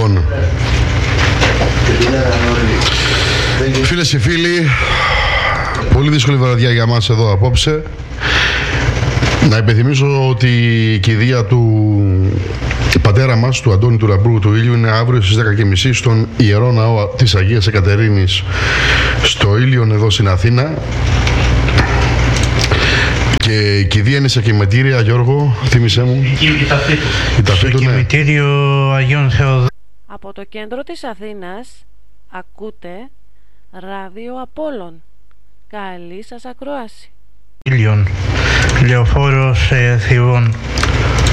Λοιπόν, φίλες και φίλοι, πολύ δύσκολη βραδιά για μας εδώ απόψε. Να υπενθυμίσω ότι η κηδεία του πατέρα μας, του Αντώνη του Λαμπρού του Ήλιου, είναι αύριο στις 10:30 στον Ιερό Ναό της Αγίας Εκατερίνης στο Ήλιον εδώ στην Αθήνα. Και η κηδεία είναι σε κημητήρια, Γιώργο, θύμισέ μου. Η ταφή του, ναι. Κημητήριο Αγίων Θεοδόρου. Από το κέντρο της Αθήνας ακούτε ράδιο Απόλλων. Καλή σας ακρόαση. Ήλιον, Λεωφόρος Θηβών.